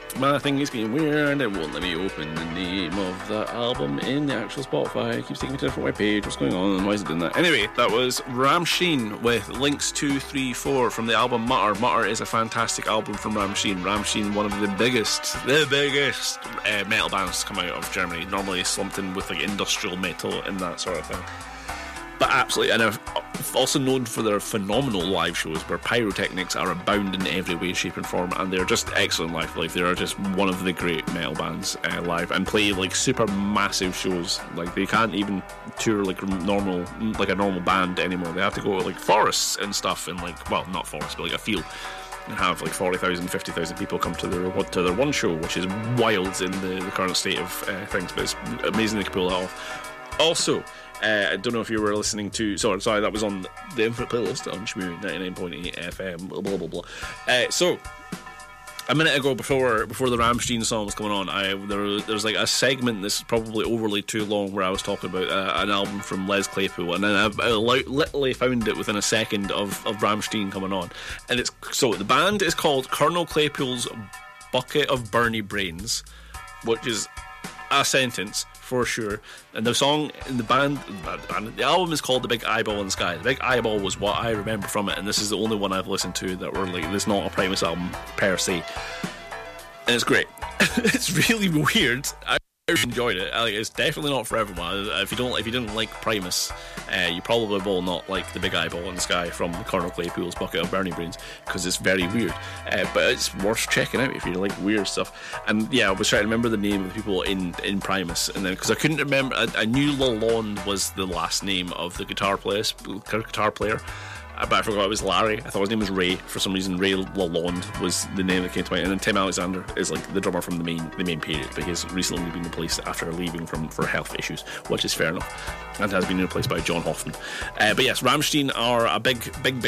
My thing is getting weird. It won't let me open the name of the album in the actual Spotify. It keeps taking me to a different webpage. What's going on? Why is it doing that? Anyway, that was Rammstein with Links 234 from the album Mutter. Mutter is a fantastic album from Rammstein. Rammstein, one of the biggest metal bands to come out of Germany. Normally slumped in with like industrial metal and that sort of thing. But absolutely, and I've also known for their phenomenal live shows where pyrotechnics are abound in every way, shape and form, and they're just excellent live. Like, they are just one of the great metal bands live, and play like super massive shows. Like, they can't even tour like a normal band anymore. They have to go to like forests and stuff, and like, well, not forests, but like a field, and have like 40,000, 50,000 people come to their one show, which is wild in the current state of things, but it's amazing they can pull that off. Also, I don't know if you were listening to... Sorry, that was on the Infinite Playlist on Shmoo 99.8 FM, blah, blah, blah, blah. So, a minute ago, before the Rammstein song was coming on, there's like a segment that's probably overly too long where I was talking about an album from Les Claypool, and then I literally found it within a second of Rammstein coming on. And the band is called Colonel Claypool's Bucket of Bernie Brains, which is a sentence for sure. And the song in the album is called The Big Eyeball in the Sky. The Big Eyeball was what I remember from it, and this is the only one I've listened to that were like, it's not a Primus album per se, and it's great. It's really weird. I enjoyed it. It's definitely not for everyone. If you didn't like Primus, you probably will not like The Big Eyeball in the Sky from Colonel Claypool's Bucket of Bernie Brains, because it's very weird, but it's worth checking out if you like weird stuff. And yeah, I was trying to remember the name of the people in Primus, and then because I couldn't remember, I knew Lalonde was the last name of the guitar player, but I forgot it was Larry. I thought his name was Ray for some reason. Ray Lalonde was the name that came to mind. And then Tim Alexander is like the drummer from the main period, but he's recently been replaced after leaving for health issues, which is fair enough, and has been replaced by John Hoffman. But yes, Rammstein are a big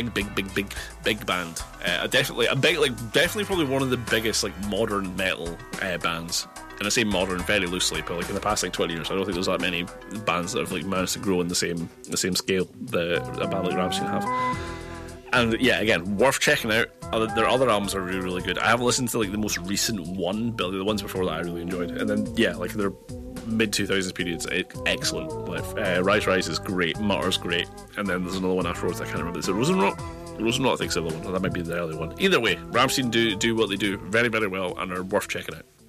band. Definitely probably one of the biggest like modern metal bands. And I say modern very loosely, but like in the past like 20 years, I don't think there's that many bands that have like managed to grow in the same scale that a band like Rammstein have. And yeah, again, worth checking out. Their other albums are really, really good. I haven't listened to like the most recent one, but the ones before that I really enjoyed. And then yeah, like their mid-2000s periods, excellent. Like Rise is great, Mutter's great, and then there's another one afterwards I can't remember. Is it Rosenrot? Rosenrot I think is the other one. That might be the early one. Either way, Rammstein do what they do very, very well and are worth checking out.